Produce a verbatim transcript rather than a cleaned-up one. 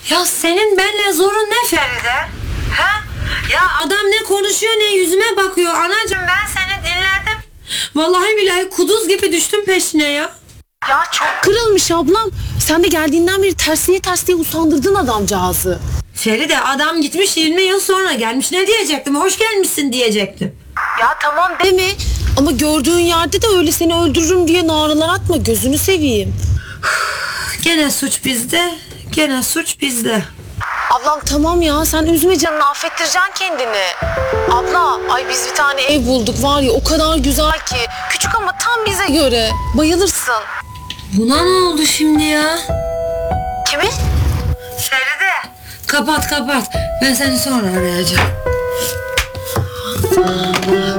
Ya senin benimle zorun ne Feride? Ha? Ya adam ne konuşuyor ne yüzüme bakıyor. Anacığım ben seni dinledim. Vallahi billahi kuduz gibi düştüm peşine ya. Ya çok kırılmış ablam. Sen de geldiğinden beri tersliğe tersliğe usandırdın adamcağızı. Feride adam gitmiş yirmi yıl sonra gelmiş. Ne diyecektim? Hoş gelmişsin diyecektim. Ya tamam deme. Ama gördüğün yerde de öyle seni öldürürüm diye naralar atma. Gözünü seveyim. Gene suç bizde. Gene suç bizde. Ablam tamam ya, sen üzme canını, affettireceksin kendini. Abla, ay biz bir tane ev bulduk var ya, o kadar güzel ki. Küçük ama tam bize göre. Bayılırsın. Buna ne oldu şimdi ya? Kimi? Feride. Kapat kapat. Ben seni sonra arayacağım.